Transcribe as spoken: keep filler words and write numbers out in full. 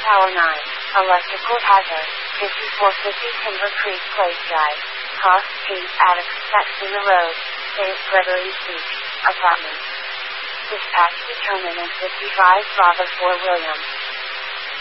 Tower nine. Electrical hazard. fifty-four fifty Timber Creek Place Drive. Cross Street, Attic, Saxena Road, Saint Gregory's Beach, Apartments. Dispatch determinant fifty-five Bravo four William.